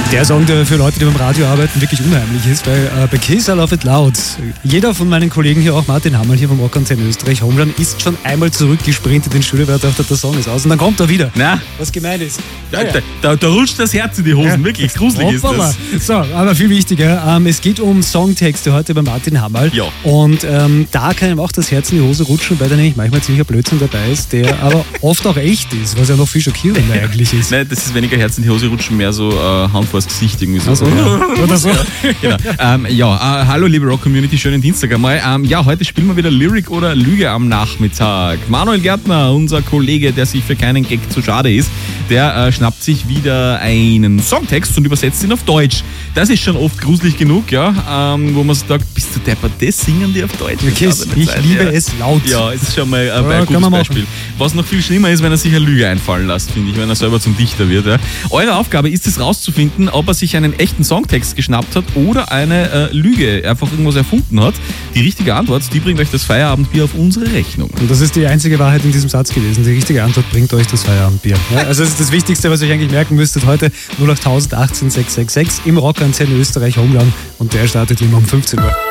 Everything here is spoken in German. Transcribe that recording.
Der Song, der für Leute, die beim Radio arbeiten, wirklich unheimlich ist, weil bei Kiss I Love It Loud, jeder von meinen Kollegen hier, auch Martin Hammerl hier vom Rockantenne Österreich Homerun, ist schon einmal zurückgesprintet ins Studio, weil er dachte, der Song ist aus und dann kommt er wieder. Na, was gemein ist. Da rutscht das Herz in die Hosen, wirklich gruselig ist das. So, aber viel wichtiger, es geht um Songtexte heute bei Martin Hammerl. Ja. Und da kann ihm auch das Herz in die Hose rutschen, weil da nämlich manchmal ziemlicher Blödsinn dabei ist, der aber oft auch echt ist, was ja noch viel schockierender eigentlich ist. Nein, das ist weniger Herz in die Hose rutschen, mehr so Hand vors Gesicht irgendwie so. Also, ja. Oder so. Ja, genau. Hallo liebe Rock-Community, schönen Dienstag einmal. Heute spielen wir wieder Lyric oder Lüge am Nachmittag. Manuel Gärtner, unser Kollege, der sich für keinen Gag zu schade ist, der schnappt sich wieder einen Songtext und übersetzt ihn auf Deutsch. Das ist schon oft gruselig genug, ja, wo man sagt, bist du deppert, das singen die auf Deutsch? Okay, ich liebe es laut. Ja, es ist schon mal ein gutes Beispiel. Was noch viel schlimmer ist, wenn er sich eine Lüge einfallen lässt, finde ich, wenn er selber zum Dichter wird. Ja. Eure Aufgabe ist es rauszufinden, ob er sich einen echten Songtext geschnappt hat oder eine Lüge, einfach irgendwas erfunden hat. Die richtige Antwort, die bringt euch das Feierabendbier auf unsere Rechnung. Und das ist die einzige Wahrheit in diesem Satz gewesen. Die richtige Antwort bringt euch das Feierabendbier. Ja, also das ist das Wichtigste, was ihr euch eigentlich merken müsstet heute. 08000 18 666 im Rockantenne Österreich Homerun und der startet immer um 15 Uhr.